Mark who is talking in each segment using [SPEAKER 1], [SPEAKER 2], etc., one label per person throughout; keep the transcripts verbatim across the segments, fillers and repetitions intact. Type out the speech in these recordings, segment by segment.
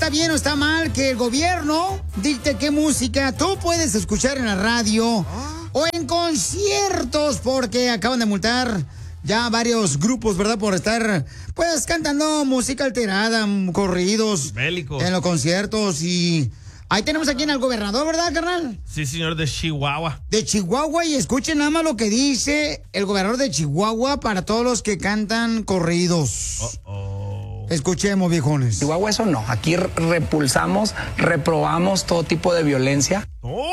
[SPEAKER 1] está bien o está mal que el gobierno dicte qué música tú puedes escuchar en la radio o en conciertos, porque acaban de multar ya varios grupos, ¿verdad? Por estar, pues, cantando música alterada, corridos.
[SPEAKER 2] Bélicos.
[SPEAKER 1] En los conciertos. Y ahí tenemos aquí al gobernador, ¿verdad, carnal?
[SPEAKER 2] Sí, señor, de Chihuahua.
[SPEAKER 1] De Chihuahua, y escuchen nada más lo que dice el gobernador de Chihuahua para todos los que cantan corridos.
[SPEAKER 2] Uh-oh.
[SPEAKER 1] Escuchemos, viejones.
[SPEAKER 3] Chihuahua, eso no. Aquí repulsamos, reprobamos todo tipo de violencia.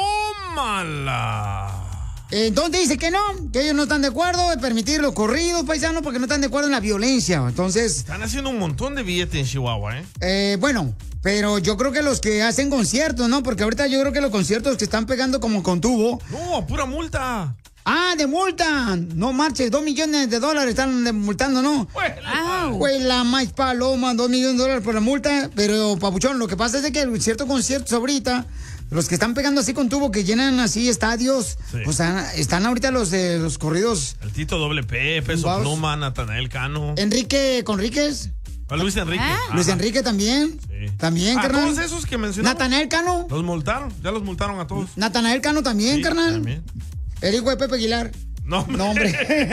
[SPEAKER 2] ¡Tómala!
[SPEAKER 1] Entonces dice que no, que ellos no están de acuerdo de permitir los corridos, paisanos, porque no están de acuerdo en la violencia. Entonces...
[SPEAKER 2] Están haciendo un montón de billetes en Chihuahua, ¿eh?
[SPEAKER 1] Eh, bueno, pero yo creo que los que hacen conciertos, ¿no? Porque ahorita yo creo que los conciertos que están pegando como con tubo...
[SPEAKER 2] No, pura multa.
[SPEAKER 1] Ah, de multa. No marches, dos millones de dólares están de multando, ¿no? Güey, la más paloma, dos millones de dólares por la multa. Pero, papuchón, lo que pasa es de que ciertos conciertos ahorita... Los que están pegando así con tubo, que llenan así estadios, sí. Pues están, están ahorita los de los corridos.
[SPEAKER 2] El Tito Doble P, Peso Baus. Pluma, Natanael Cano.
[SPEAKER 1] Enrique Conríquez.
[SPEAKER 2] A Luis Enrique.
[SPEAKER 1] ¿Ah? Luis Enrique también. Sí. También,
[SPEAKER 2] ah,
[SPEAKER 1] carnal.
[SPEAKER 2] Todos esos que mencionamos.
[SPEAKER 1] Natanael Cano.
[SPEAKER 2] Los multaron, ya los multaron a todos.
[SPEAKER 1] Natanael Cano también, sí, carnal. También. El hijo de Pepe Aguilar.
[SPEAKER 2] No,
[SPEAKER 1] no hombre.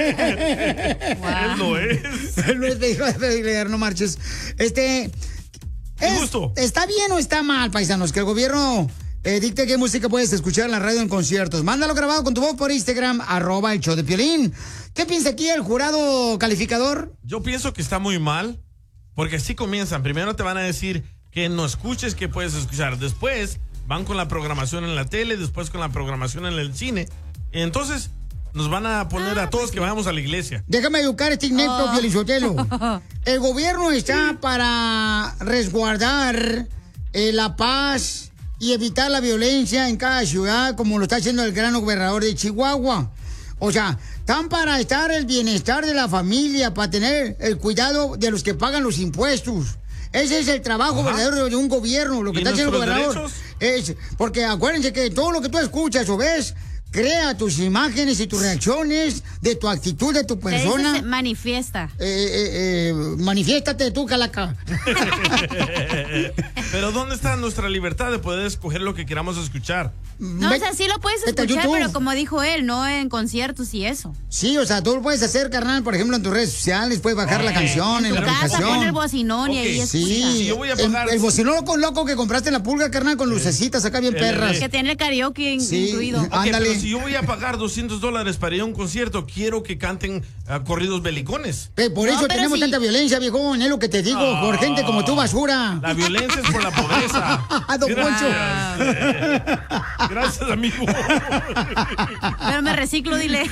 [SPEAKER 2] Wow. Él lo es.
[SPEAKER 1] Él no es el hijo de Pepe Aguilar, no marches. Este... Es, justo. ¿Está bien o está mal, paisanos, que el gobierno... Eh, dicte qué música puedes escuchar en la radio en conciertos? Mándalo grabado con tu voz por Instagram, arroba el show de Piolín. ¿Qué piensa aquí el jurado calificador?
[SPEAKER 2] Yo pienso que está muy mal, porque así comienzan. Primero te van a decir que no escuches, que puedes escuchar. Después van con la programación en la tele, después con la programación en el cine. Y entonces nos van a poner ah, a todos que vayamos a la iglesia.
[SPEAKER 1] Déjame educar este inepto, oh. Piolizotelo. El gobierno está para resguardar eh, la paz y evitar la violencia en cada ciudad, como lo está haciendo el gran gobernador de Chihuahua. O sea, están para estar el bienestar de la familia, para tener el cuidado de los que pagan los impuestos. Ese es el trabajo Ajá. verdadero de un gobierno. Lo que está haciendo el gobernador derechos? es... Porque acuérdense que todo lo que tú escuchas o ves... Crea tus imágenes y tus reacciones de tu actitud, de tu persona.
[SPEAKER 4] Se manifiesta.
[SPEAKER 1] Eh, eh, eh, manifiéstate tú, calaca.
[SPEAKER 2] Pero ¿dónde está nuestra libertad de poder escoger lo que queramos escuchar?
[SPEAKER 4] No, o sea, sí lo puedes escuchar, pero como dijo él, no en conciertos y eso.
[SPEAKER 1] Sí, o sea, tú lo puedes hacer, carnal, por ejemplo, en tus redes sociales, puedes bajar okay. la canción, en, en la
[SPEAKER 4] casa,
[SPEAKER 1] aplicación.
[SPEAKER 4] Pon el bocinón okay. y ahí escucha.
[SPEAKER 1] Sí,
[SPEAKER 2] si yo voy a pagar...
[SPEAKER 1] el, el bocinón con loco que compraste en la pulga, carnal, con lucecitas acá bien perras.
[SPEAKER 4] Que tiene el karaoke
[SPEAKER 1] sí.
[SPEAKER 4] incluido.
[SPEAKER 2] Okay,
[SPEAKER 1] ándale.
[SPEAKER 2] Pero si yo voy a pagar doscientos dólares para ir a un concierto, quiero que canten uh, corridos belicones.
[SPEAKER 1] Pero por eso no, pero tenemos si... tanta violencia, viejón, es lo que te digo, oh, por gente como tú, basura.
[SPEAKER 2] La violencia es por la pobreza.
[SPEAKER 1] Don Poncho.
[SPEAKER 2] Gracias, amigo.
[SPEAKER 4] Pero me reciclo, dile.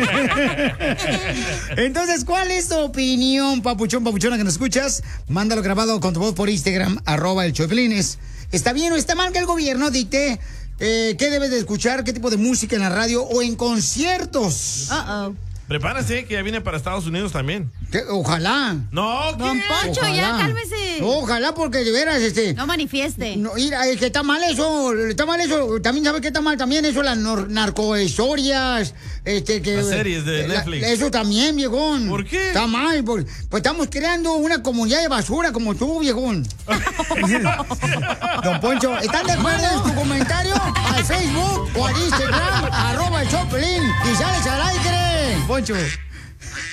[SPEAKER 1] Entonces, ¿cuál es tu opinión, papuchón, papuchona, que nos escuchas? Mándalo grabado con tu voz por Instagram, arroba el Choplines. ¿Está bien o está mal que el gobierno dicte eh, qué debes de escuchar, qué tipo de música en la radio o en conciertos?
[SPEAKER 4] Uh-oh.
[SPEAKER 2] Prepárese, que ya viene para Estados Unidos también.
[SPEAKER 1] ¿Qué? Ojalá.
[SPEAKER 2] No,
[SPEAKER 4] Don Poncho, ojalá. Ya cálmese.
[SPEAKER 1] Ojalá, porque de veras, este...
[SPEAKER 4] No manifieste.
[SPEAKER 1] No, mira, es que está mal eso, está mal eso. También, ¿sabes qué está mal? También eso, las narcohistorias, este, que...
[SPEAKER 2] Las series de
[SPEAKER 1] la,
[SPEAKER 2] Netflix.
[SPEAKER 1] Eso también, viejón.
[SPEAKER 2] ¿Por qué?
[SPEAKER 1] Está mal, pues, pues estamos creando una comunidad de basura como tú, viejón. Don Poncho, ¿están de acuerdo en tu comentario? Al Facebook o al Instagram, arroba el Choplin, y sales al aire. Poncho.